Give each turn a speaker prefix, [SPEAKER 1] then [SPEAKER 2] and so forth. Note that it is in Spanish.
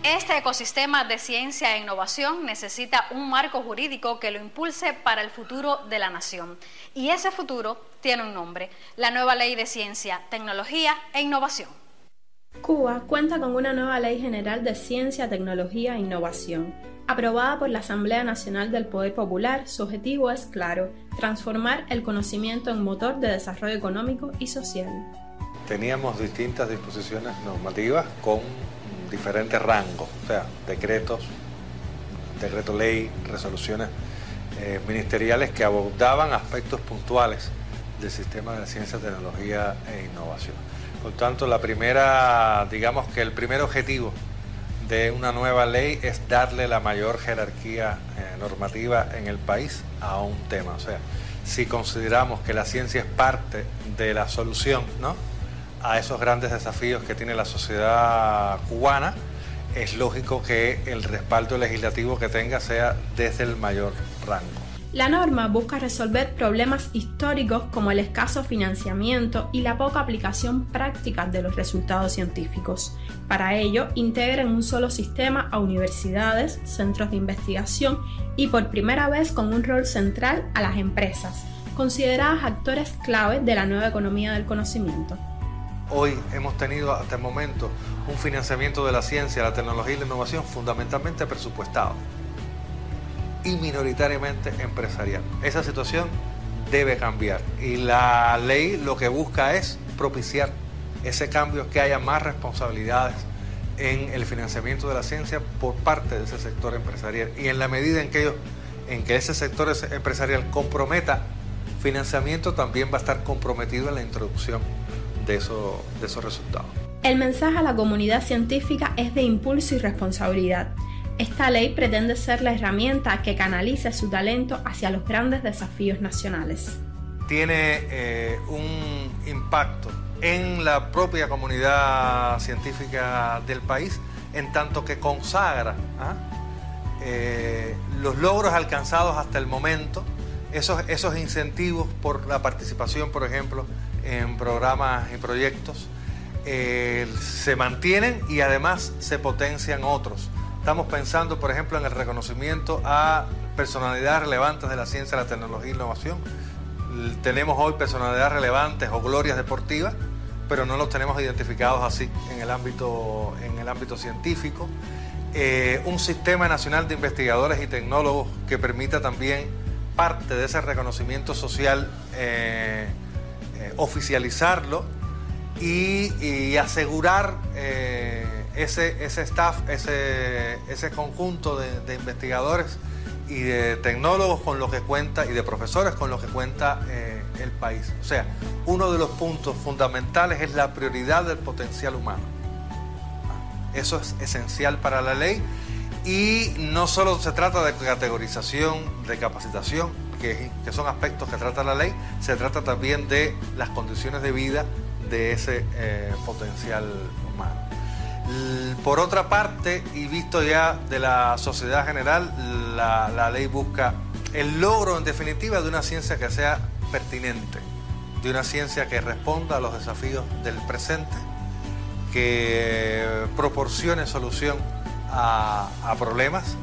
[SPEAKER 1] Este ecosistema de ciencia e innovación necesita un marco jurídico que lo impulse para el futuro de la nación. Y ese futuro tiene un nombre: la nueva Ley de Ciencia, Tecnología e Innovación.
[SPEAKER 2] Cuba cuenta con una nueva Ley General de Ciencia, Tecnología e Innovación. Aprobada por la Asamblea Nacional del Poder Popular, su objetivo es claro: transformar el conocimiento en motor de desarrollo económico y social.
[SPEAKER 3] Teníamos distintas disposiciones normativas con diferentes rangos, o sea, decreto ley, resoluciones ministeriales que abordaban aspectos puntuales del sistema de ciencia, tecnología e innovación. Por tanto, digamos que el primer objetivo de una nueva ley es darle la mayor jerarquía normativa en el país a un tema. O sea, si consideramos que la ciencia es parte de la solución, ¿no?, a esos grandes desafíos que tiene la sociedad cubana, es lógico que el respaldo legislativo que tenga sea desde el mayor rango.
[SPEAKER 2] La norma busca resolver problemas históricos como el escaso financiamiento y la poca aplicación práctica de los resultados científicos. Para ello, integra en un solo sistema a universidades, centros de investigación y por primera vez con un rol central a las empresas, consideradas actores clave de la nueva economía del conocimiento.
[SPEAKER 3] Hoy hemos tenido hasta el momento un financiamiento de la ciencia, la tecnología y la innovación fundamentalmente presupuestado y minoritariamente empresarial. Esa situación debe cambiar y la ley lo que busca es propiciar ese cambio, que haya más responsabilidades en el financiamiento de la ciencia por parte de ese sector empresarial, y en la medida en que ese sector empresarial comprometa financiamiento, también va a estar comprometido en la introducción de esos resultados.
[SPEAKER 2] El mensaje a la comunidad científica es de impulso y responsabilidad. Esta ley pretende ser la herramienta que canalice su talento hacia los grandes desafíos nacionales.
[SPEAKER 3] Tiene un impacto en la propia comunidad científica del país, en tanto que consagra los logros alcanzados hasta el momento, esos incentivos por la participación, por ejemplo, en programas y proyectos, se mantienen y además se potencian otros. Estamos pensando, por ejemplo, en el reconocimiento a personalidades relevantes de la ciencia, la tecnología e innovación. Tenemos hoy personalidades relevantes o glorias deportivas, pero no los tenemos identificados así en el ámbito científico. Un sistema nacional de investigadores y tecnólogos que permita también parte de ese reconocimiento social, oficializarlo y asegurar ese staff, ese conjunto de investigadores y de tecnólogos con lo que cuenta, y de profesores con lo que cuenta el país. O sea, uno de los puntos fundamentales es la prioridad del potencial humano. Eso es esencial para la ley, y no solo se trata de categorización, de capacitación, que son aspectos que trata la ley, se trata también de las condiciones de vida de ese potencial humano. Por otra parte, y visto ya de la sociedad general, la ley busca el logro, en definitiva, de una ciencia que sea pertinente, de una ciencia que responda a los desafíos del presente, que proporcione solución a problemas